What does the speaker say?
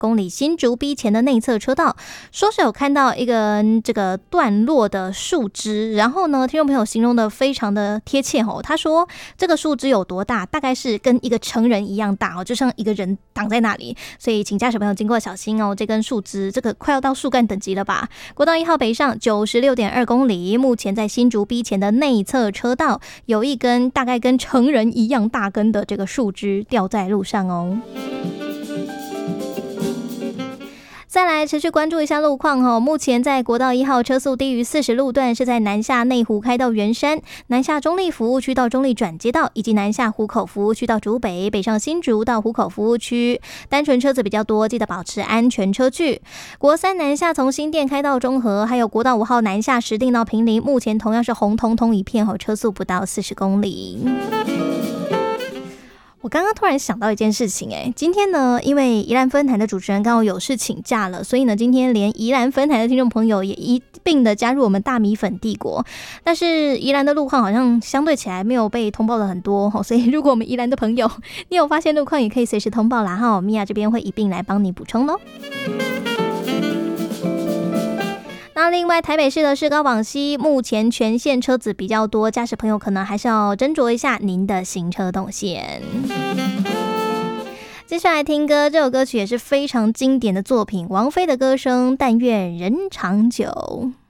公里新竹 B 前的内侧车道，说是有看到一个这个断落的树枝，然后呢，听众朋友形容的非常的贴切哦。他说这个树枝有多大，大概是跟一个成人一样大哦，就像一个人挡在那里，所以请驾驶朋友经过小心哦。这根树枝，这个快要到树干等级了吧？国道1号北上96.2公里，目前在新竹 B 前的内侧车道有一根大概跟成人一样大根的这个树枝掉在路上哦。再来持续关注一下路况哦。目前在国道1号车速低于40路段是在南下内湖开到圆山，南下中立服务区到中立转接道，以及南下湖口服务区到竹北，北上新竹到湖口服务区。单纯车子比较多，记得保持安全车距。国3南下从新店开到中和，还有国道5号南下石碇到坪林，目前同样是红彤彤一片哦，车速不到40公里。我刚刚突然想到一件事情今天呢，因为宜兰分台的主持人刚好有事请假了，所以呢，今天连宜兰分台的听众朋友也一并的加入我们大米粉帝国。但是宜兰的路况好像相对起来没有被通报的很多所以如果我们宜兰的朋友你有发现路况，也可以随时通报啦哈，米娅这边会一并来帮你补充咯。那另外台北市的市高往西目前全线车子比较多，驾驶朋友可能还是要斟酌一下您的行车动线。接下来听歌，这首歌曲也是非常经典的作品，王菲的歌声《但愿人长久》。